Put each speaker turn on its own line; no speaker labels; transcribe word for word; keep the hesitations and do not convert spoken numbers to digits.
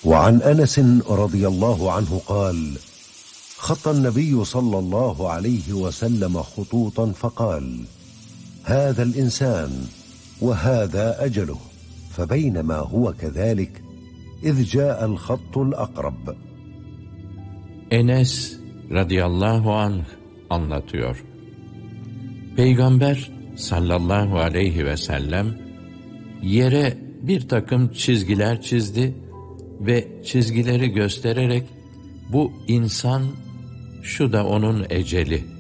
وعن أنس رضي الله عنه قال: خط النبي صلى الله عليه وسلم خطوطا فقال: هذا الإنسان وهذا أجله، فبينما هو كذلك إذ جاء الخط الأقرب.
Enes radıyallahu anh anlatıyor. Peygamber sallallahu aleyhi ve sellem yere bir takım çizgiler çizdi ve çizgileri göstererek bu insan, şu da onun eceli